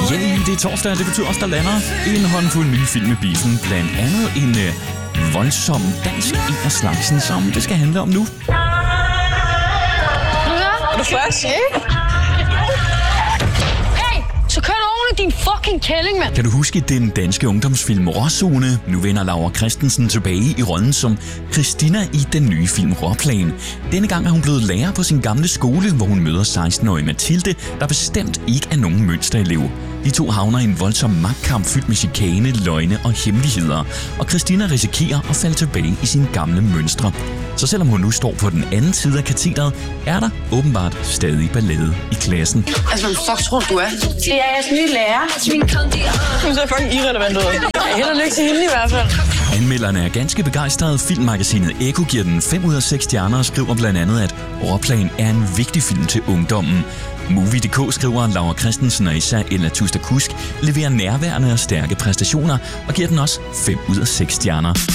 Yeah, det er torsdag, og det betyder også, der lander en håndfuld nye film i biffen. Blandt andet en voldsom dansk en af slagsen, som det skal handle om nu. Er du frisk? Hey, så kør du oven i din fucking kælling, mand. Kan du huske den danske ungdomsfilm Råzone? Nu vender Laura Christensen tilbage i rollen som Christina i den nye film Råplan. Denne gang er hun blevet lærer på sin gamle skole, hvor hun møder 16-årige Mathilde, der bestemt ikke er nogen mønsterelev. De to havner i en voldsom magtkamp fyldt med chikane, løgne og hemmeligheder, og Christina risikerer at falde tilbage i sine gamle mønstre. Så selvom hun nu står på den anden side af katedret, er der åbenbart stadig ballade i klassen. Altså, hvem fuck tror du er? Det er jeres nye lærer. Hun ser fucking irrelevant ud. Held og lykke til hende i hvert fald. Anmelderne er ganske begejstrede. Filmmagasinet Ekko giver den 5 ud af 6 stjerner og skriver blandt andet, at Råplan er en vigtig film til ungdommen. Movie.dk skriver, at Laura Christensen og især Ella Tuster Kusk leverer nærværende og stærke præstationer og giver den også 5 ud af 6 stjerner.